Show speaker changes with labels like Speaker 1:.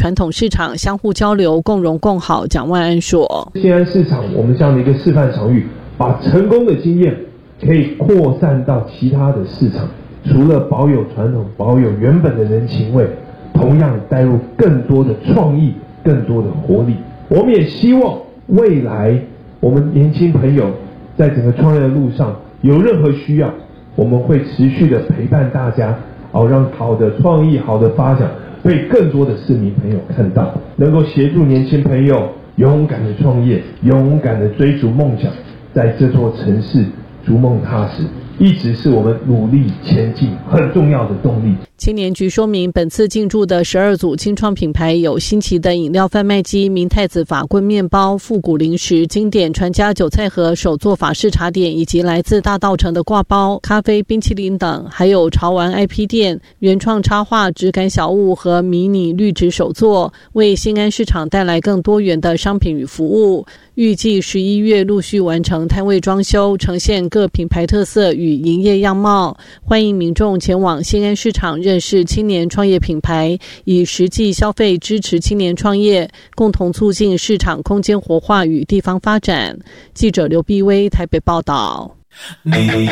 Speaker 1: 传统市场相互交流，共荣共好。蒋万安说，
Speaker 2: 新安市场我们这样的一个示范场域，把成功的经验可以扩散到其他的市场，除了保有传统，保有原本的人情味，同样带入更多的创意，更多的活力。我们也希望未来我们年轻朋友在整个创业的路上有任何需要，我们会持续的陪伴大家，让好的创意、好的发想被更多的市民朋友看到，能够协助年轻朋友勇敢的创业，勇敢的追逐梦想，在这座城市逐梦踏实，一直是我们努力前进很重要的动力。
Speaker 1: 青年局说明，本次进驻的12组青创品牌有新奇的饮料贩卖机、明太子法棍面包、复古零食、经典传家韭菜盒、手作法式茶点，以及来自大稻埕的挂包、咖啡、冰淇淋等，还有潮玩 IP 店、原创插画、质感小物和迷你绿植手作，为新安市场带来更多元的商品与服务。预计11月陆续完成摊位装修，呈现各品牌特色与营业样貌。欢迎民众前往新安市场认识青年创业品牌，以实际消费支持青年创业，共同促进市场空间活化与地方发展。记者刘碧薇台北报道。